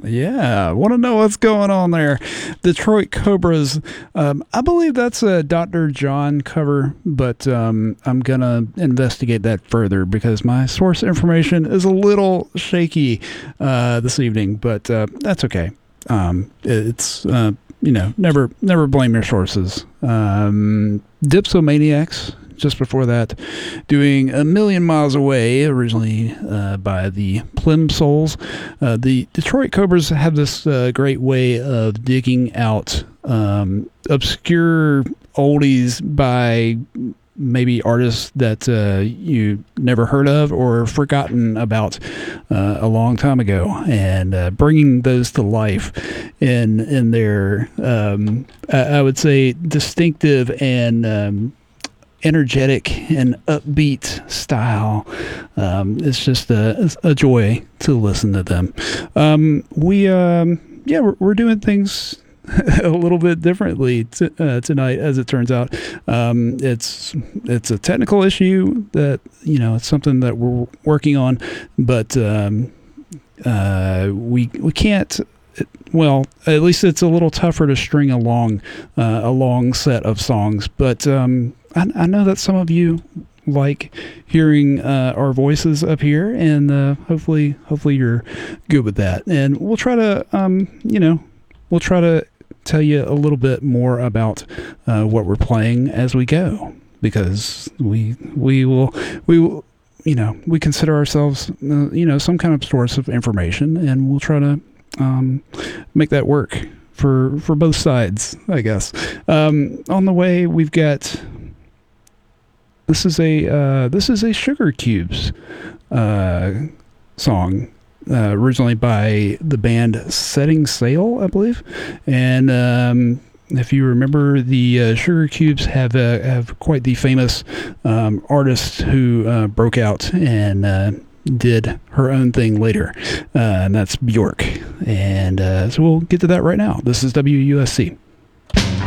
Yeah, want to know what's going on there. Detroit Cobras. I believe that's a Dr. John cover, but I'm going to investigate that further because my source information is a little shaky this evening, but that's okay. It's, never blame your sources. Dipsomaniacs. Just before that, doing A Million Miles Away, originally by the Plimsouls. The Detroit Cobras have this great way of digging out obscure oldies by maybe artists that you never heard of or forgotten about a long time ago, and bringing those to life in their, I would say, distinctive and energetic and upbeat style. It's just a joy to listen to them. We're doing things a little bit differently tonight, as it turns out. It's a technical issue that it's something that we're working on, but we can't. Well, at least it's a little tougher to string along a long set of songs, but I know that some of you like hearing our voices up here, and hopefully you're good with that. And we'll try to tell you a little bit more about what we're playing as we go, because we consider ourselves some kind of source of information, and we'll try to make that work for both sides, I guess. On the way, we've got this is a Sugar Cubes song, originally by the band Setting Sail, I believe. And if you remember, the Sugar Cubes have quite the famous artist who broke out and did her own thing later, and that's Bjork. And so we'll get to that right now. This is WUSC.